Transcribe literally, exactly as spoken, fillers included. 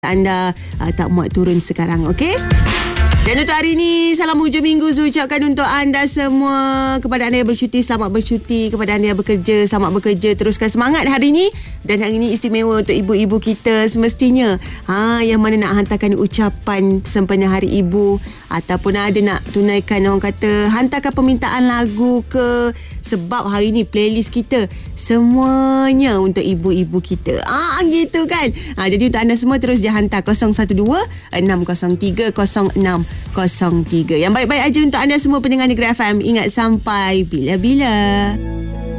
anda uh, tak muat turun sekarang, okey? Dan untuk hari ini, salam hujung minggu Zu ucapkan untuk anda semua. Kepada anda yang bercuti, selamat bercuti. Kepada anda yang bekerja, selamat bekerja. Teruskan semangat hari ini. Dan hari ini istimewa untuk ibu-ibu kita semestinya. Ha, yang mana nak hantarkan ucapan sempena hari ibu, ataupun ada nak tunaikan, orang kata hantarkan permintaan lagu ke. Sebab hari ni playlist kita semuanya untuk ibu-ibu kita. Ah, gitu kan? Ha, jadi untuk anda semua terus je hantar kosong satu dua enam kosong tiga kosong enam kosong tiga. Yang baik-baik aja untuk anda semua pendengar Negeri F M. Ingat, sampai bila-bila.